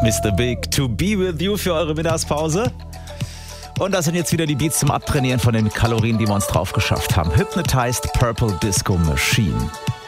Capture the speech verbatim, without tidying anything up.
Mister Big, To Be With You für eure Mittagspause. Und das sind jetzt wieder die Beats zum Abtrainieren von den Kalorien, die wir uns drauf geschafft haben. Hypnotized Purple Disco Machine.